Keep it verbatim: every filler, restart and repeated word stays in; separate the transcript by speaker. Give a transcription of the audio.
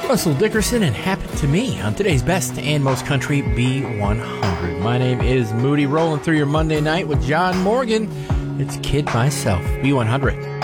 Speaker 1: Russell Dickerson and Happened to Me on today's Best and Most Country B one hundred. My name is Moody, rolling through your Monday night with John Morgan. It's Kid Myself, B one hundred.